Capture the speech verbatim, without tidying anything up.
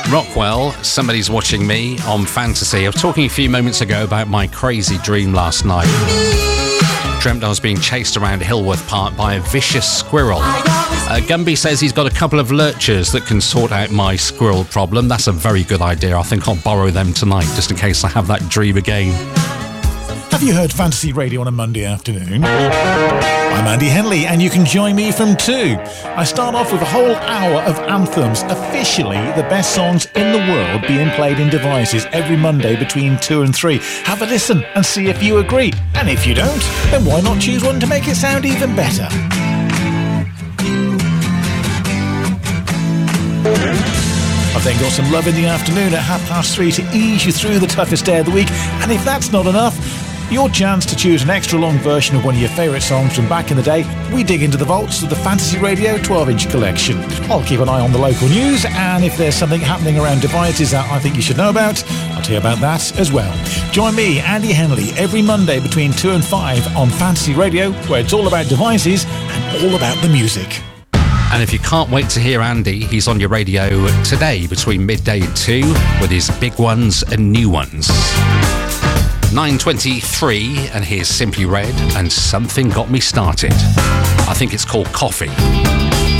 Rockwell, Somebody's Watching Me on Fantasy. I was talking a few moments ago about my crazy dream last night. Dreamt I was being chased around Hillworth Park by a vicious squirrel. Uh, Gumby says he's got a couple of lurchers that can sort out my squirrel problem. That's a very good idea. I think I'll borrow them tonight just in case I have that dream again. Have you heard Fantasy Radio on a Monday afternoon? I'm Andy Henley, and you can join me from two. I start off with a whole hour of anthems, officially the best songs in the world being played in devices every Monday between two and three. Have a listen and see if you agree. And if you don't, then why not choose one to make it sound even better? I've then got some love in the afternoon at half past three to ease you through the toughest day of the week. And if that's not enough, your chance to choose an extra long version of one of your favourite songs from back in the day. We dig into the vaults of the Fantasy Radio twelve inch collection. I'll keep an eye on the local news, and if there's something happening around devices that I think you should know about, I'll tell you about that as well. Join me, Andy Henley, every Monday between two and five on Fantasy Radio, where it's all about devices and all about the music. And if you can't wait to hear Andy, he's on your radio today between midday and two with his big ones and new ones. nine twenty-three, and here's Simply Red and Something Got Me Started. I think it's called Coffee.